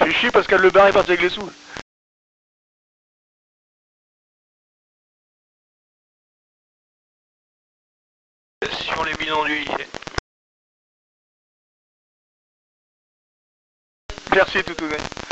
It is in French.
Fais chier Pascal Lebain est parti avec les sous. Sur les bidons d'huile. Merci Toutounet.